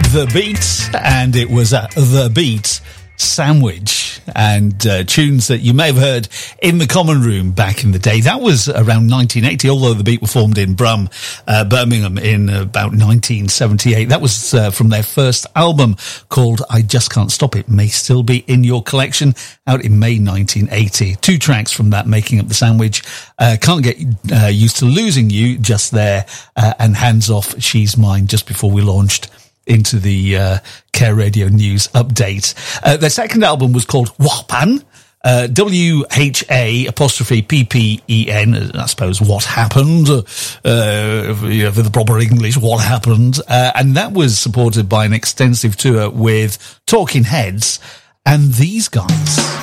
The Beat, and it was The Beat Sandwich, and tunes that you may have heard in the Common Room back in the day. That was around 1980, although The Beat were formed in Birmingham in about 1978. That was from their first album called I Just Can't Stop It, may still be in your collection, out in May 1980. 2 tracks from that making up the sandwich. Can't Get Used to Losing You, just there, and Hands Off, She's Mine, just before we launched into the Care Radio News update. Their second album was called Whapan, WHA''PPEN, I suppose, What Happened, for the proper English, What Happened, and that was supported by an extensive tour with Talking Heads and these guys.